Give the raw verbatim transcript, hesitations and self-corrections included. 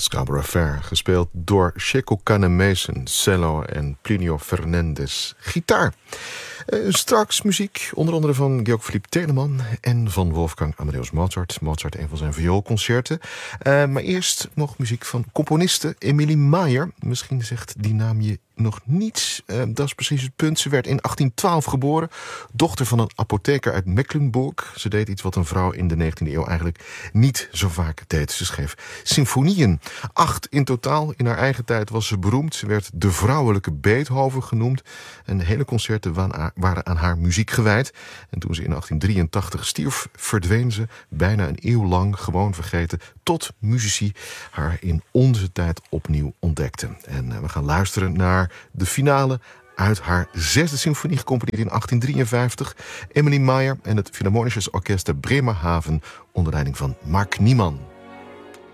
Scarborough Fair, gespeeld door Checo Cane-Mason, cello en Plinio Fernandez, gitaar. Uh, straks muziek, onder andere van Georg Philipp Telemann en van Wolfgang Amadeus Mozart. Mozart, een van zijn vioolconcerten. Uh, maar eerst nog muziek van componiste Emilie Mayer. Misschien zegt die naam je nog niets. Uh, dat is precies het punt. Ze werd in achttien twaalf geboren. Dochter van een apotheker uit Mecklenburg. Ze deed iets wat een vrouw in de negentiende eeuw eigenlijk niet zo vaak deed. Ze schreef symfonieën. Acht in totaal. In haar eigen tijd was ze beroemd. Ze werd de vrouwelijke Beethoven genoemd. En de hele concerten waren aan haar muziek gewijd. En toen ze in achttien drieëntachtig stierf, verdween ze bijna een eeuw lang gewoon vergeten, tot muzici haar in onze tijd opnieuw ontdekten. En we gaan luisteren naar de finale uit haar zesde symfonie, gecomponeerd in achttien drieënvijftig. Emilie Mayer en het Philharmonisches Orchester Bremerhaven onder leiding van Mark Niemann.